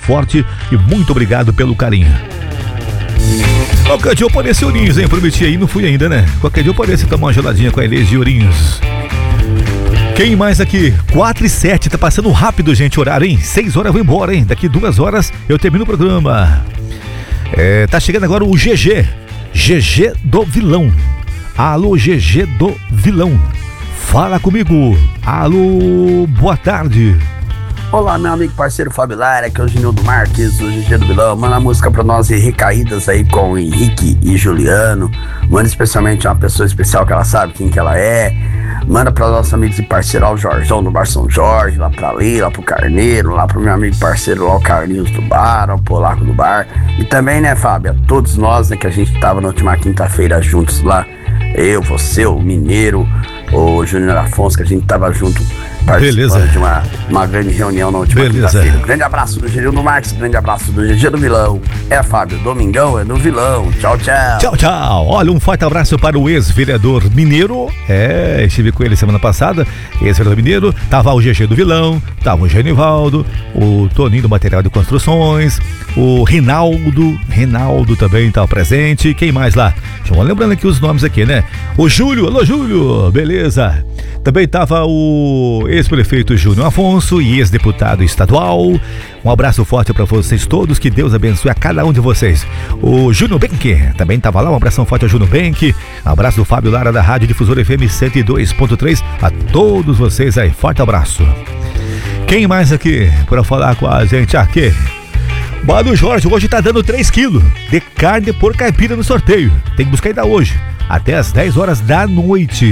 forte e muito obrigado pelo carinho. Qualquer dia eu apareci Ourinhos, hein? Prometi aí, não fui ainda, né? Qualquer dia eu apareci tomar uma geladinha com a Elis de Ourinhos. Quem mais aqui? 4h07, tá passando rápido, gente, o horário, hein? 6 horas eu vou embora, hein? Daqui 2 horas eu termino o programa. Tá chegando agora o GG do Vilão. Alô, GG do Vilão. Fala comigo. Alô, boa tarde. Olá, meu amigo parceiro Fábio Lara, aqui é o Ginildo Marques, o GG do Vilão. Manda a música pra nós e recaídas aí com o Henrique e Juliano. Manda especialmente uma pessoa especial que ela sabe quem que ela é. Manda para nossos amigos e parceiro, o Jorjão do Bar São Jorge, lá pra Lei, lá pro Carneiro, lá pro meu amigo parceiro lá, o Carlinhos do Bar, o Polaco do Bar. E também, né, Fábio, a todos nós, né, que a gente tava na última quinta-feira juntos lá. Eu, você, o Mineiro, o Júnior Afonso, que a gente tava junto participando de uma grande reunião na última quinta-feira. Grande abraço do Genildo Marques, grande abraço do GG do Vilão. Fábio, domingão é no Vilão. Tchau, tchau. Tchau, tchau. Olha, um forte abraço para o ex-vereador Mineiro. Estive com ele semana passada. Ex-vereador Mineiro. Tava o GG do Vilão, tava o Genivaldo, o Toninho do Material de Construções, o Rinaldo também estava presente. Quem mais lá? Lembrando aqui os nomes aqui, né? O Júlio, alô Júlio, beleza. Também estava o ex-prefeito Júnior Afonso e ex-deputado estadual. Um abraço forte para vocês todos, que Deus abençoe a cada um de vocês. O Júnior Benck também estava lá, um abração forte ao Júnior Benck. Um abraço do Fábio Lara da Rádio Difusora FM 102.3 a todos vocês aí, forte abraço. Quem mais aqui para falar com a gente aqui? Mano Jorge, hoje tá dando 3 quilos de carne por caipira no sorteio. Tem que buscar ainda hoje, até as 10 horas da noite.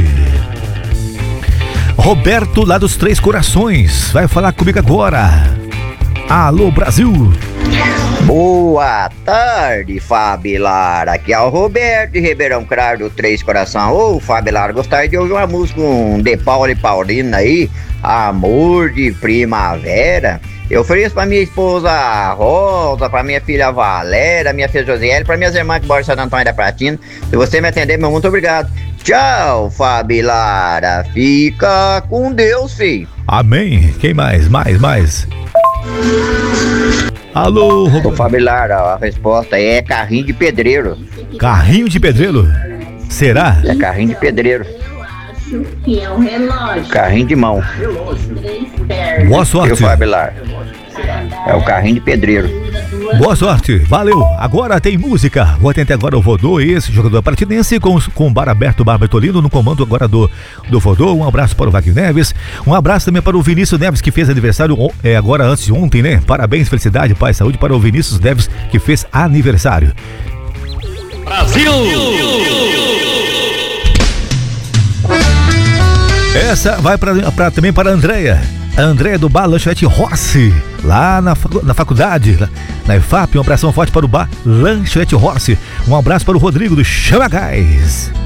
Roberto, lá dos Três Corações, vai falar comigo agora. Alô, Brasil. Boa tarde, Fábio Lara. Aqui é o Roberto de Ribeirão Claro do Três Coração. Ô, Fábio Lara, gostaria de ouvir uma música de Paulo e Paulina aí, Amor de Primavera. Eu ofereço pra minha esposa Rosa, pra minha filha Valéria, minha filha Josiele, pra minhas irmãs que moram em Santo Antônio da Pratina. Se você me atender, meu muito obrigado. Tchau, Fábio Lara. Fica com Deus, filho. Amém. Quem mais? Mais. Alô, Ô, Fábio Lara, a resposta é carrinho de pedreiro. Carrinho de pedreiro? Será? É carrinho de pedreiro. Que é um relógio. Carrinho de mão. Boa sorte. Eu, Fábio Lara. É o carrinho de pedreiro. Boa sorte, valeu. Agora tem música. Vou atender agora o Vodô, esse jogador partinense com o bar aberto, Bar Bertolino, no comando agora do Vodô. Um abraço para o Wagner Neves. Um abraço também para o Vinícius Neves, que fez aniversário agora antes de ontem, né? Parabéns, felicidade, paz, saúde para o Vinícius Neves, que fez aniversário. Brasil! Essa vai também para a Andréia. A Andréia do Bar Lanchonete Rossi, lá na faculdade, na EFAP. Um abração forte para o Bar Lanchonete Rossi. Um abraço para o Rodrigo do Chama Gás.